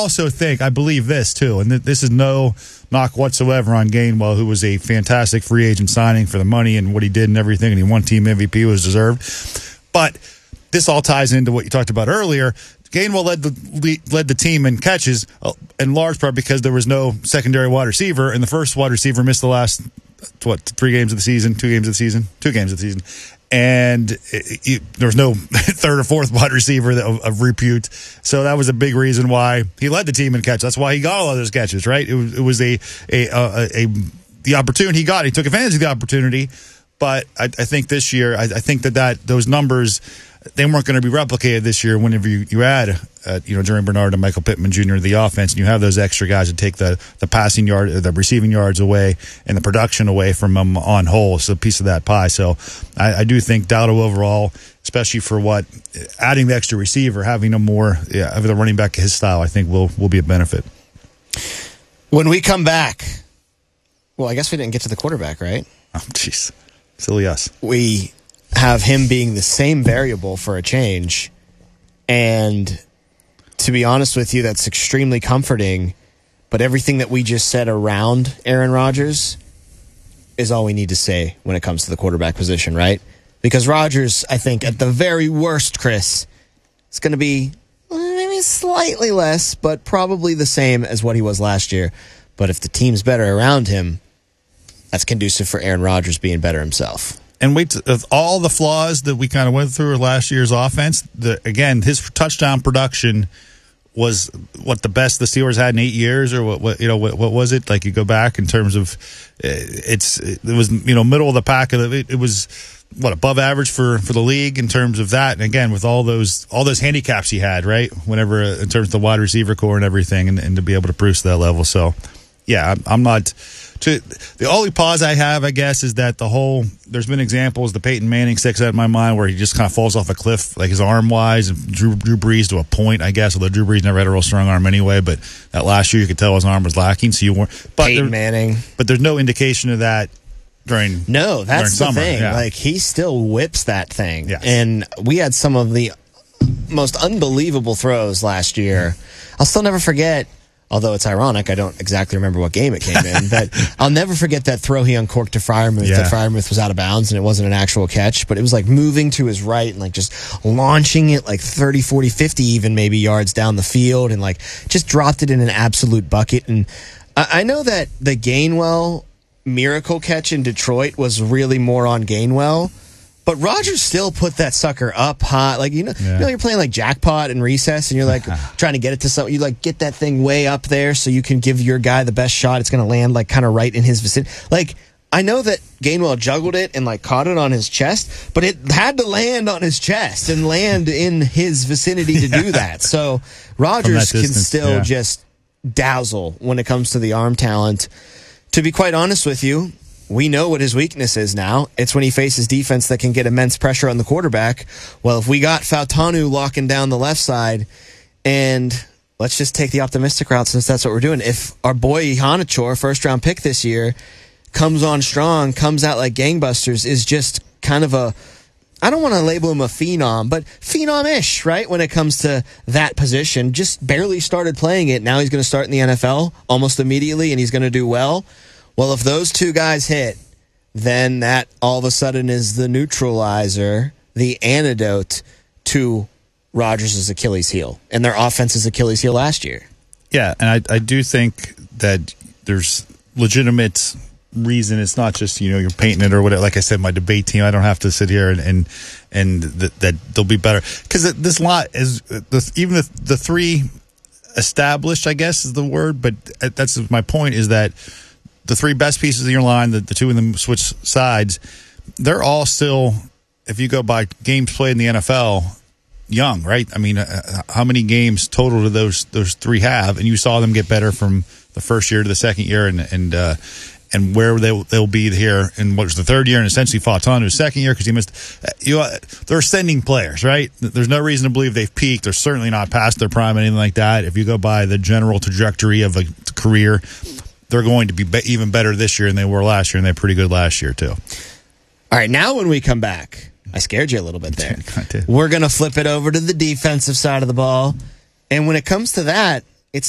also think, I believe this too, and this is no knock whatsoever on Gainwell, who was a fantastic free agent signing for the money and what he did and everything, and he won team MVP, was deserved. But this all ties into what you talked about earlier. Gainwell led the team in catches in large part because there was no secondary wide receiver, and the first wide receiver missed the last, 2 games of the season, and there was no third or fourth wide receiver of repute. So that was a big reason why he led the team in catches. That's why he got all of those catches, right? It was the opportunity he got. He took advantage of the opportunity. But I think this year, I think that those numbers, they weren't going to be replicated this year whenever you add, Jeremy Bernard and Michael Pittman Jr. to the offense, and you have those extra guys to take the passing yard, the receiving yards away, and the production away from them on whole. It's a piece of that pie. So I do think Dowdle overall, especially for adding the extra receiver, having having the running back his style, I think will be a benefit. When we come back, well, I guess we didn't get to the quarterback, right? Oh, jeez. Silly us. We have him being the same variable for a change. And to be honest with you, that's extremely comforting. But everything that we just said around Aaron Rodgers is all we need to say when it comes to the quarterback position, right? Because Rodgers, I think, at the very worst, Chris, is going to be maybe slightly less, but probably the same as what he was last year. But if the team's better around him, that's conducive for Aaron Rodgers being better himself. And with all the flaws that we kind of went through with last year's offense, again, his touchdown production was the best the Steelers had in 8 years, or what was it? Like, you go back in terms of it was middle of the pack. It was above average for the league in terms of that. And again, with all those handicaps he had, right? Whenever in terms of the wide receiver core and everything, and to be able to produce that level. So yeah, I'm not. The only pause I have, I guess, is that there's been examples, the Peyton Manning sticks out in my mind, where he just kind of falls off a cliff, like his arm-wise, and Drew Brees to a point, I guess, although Drew Brees never had a real strong arm anyway, but that last year you could tell his arm was lacking, so you weren't. Peyton Manning. But there's no indication of that during summer. No, that's the thing. Yeah. Like, he still whips that thing. Yes. And we had some of the most unbelievable throws last year. I'll still never forget, although it's ironic, I don't exactly remember what game it came in, but I'll never forget that throw he uncorked to Freiermuth. Yeah. That Freiermuth was out of bounds, and it wasn't an actual catch, but it was like moving to his right and like just launching it like 30, 40, 50 even maybe yards down the field, and like just dropped it in an absolute bucket. And I know that the Gainwell miracle catch in Detroit was really more on Gainwell, but Rodgers still put that sucker up high. Like, you're playing like jackpot and recess, and you're like trying to get it to something. You like get that thing way up there so you can give your guy the best shot. It's going to land like kind of right in his vicinity. Like, I know that Gainwell juggled it and like caught it on his chest, but it had to land on his chest and land in his vicinity to do that. So Rodgers can still just dazzle when it comes to the arm talent. To be quite honest with you, we know what his weakness is now. It's when he faces defense that can get immense pressure on the quarterback. Well, if we got Fautanu locking down the left side, and let's just take the optimistic route since that's what we're doing. If our boy Hanachor, first-round pick this year, comes on strong, comes out like gangbusters, is just kind of I don't want to label him a phenom, but phenom-ish, right, when it comes to that position. Just barely started playing it. Now he's going to start in the NFL almost immediately, and he's going to do well. Well, if those two guys hit, then that all of a sudden is the neutralizer, the antidote to Rodgers' Achilles heel and their offense's Achilles heel last year. Yeah, and I do think that there's legitimate reason. It's not just, you're painting it or whatever. Like I said, my debate team, I don't have to sit here and that they'll be better. Because this lot is, even the three established, I guess is the word, but that's my point, is that the three best pieces of your line, the two of them switch sides, they're all still, if you go by games played in the NFL, young, right? I mean, how many games total do those three have? And you saw them get better from the first year to the second year, and where they'll be here in what was the third year, and essentially Fautanu's second year because he missed. They're ascending players, right? There's no reason to believe they've peaked. They're certainly not past their prime, anything like that. If you go by the general trajectory of a career, they're going to be even better this year than they were last year, and they're pretty good last year too. All right, now when we come back, I scared you a little bit there. We're going to flip it over to the defensive side of the ball. And when it comes to that,